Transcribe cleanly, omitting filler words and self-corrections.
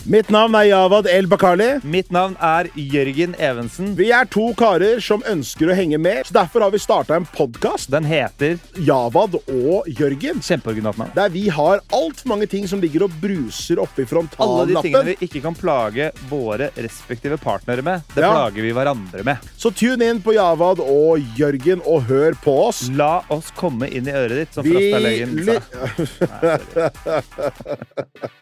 Mitt navn Javad El-Bakali. Mitt navn Jørgen Evensen. Vi 2 karer som ønsker å henge med, så derfor har vi startet en podcast. Den heter Javad og Jørgen. Kjempeoriginalt navn. Der vi har alt for mange ting som ligger og bruser oppe i frontallappen. Alle de tingene vi ikke kan plage våre respektive partnere med, det plager vi hverandre med. Så tune inn på Javad og Jørgen og hør på oss. La oss komme inn i øret ditt, som Frasta Løyen sa.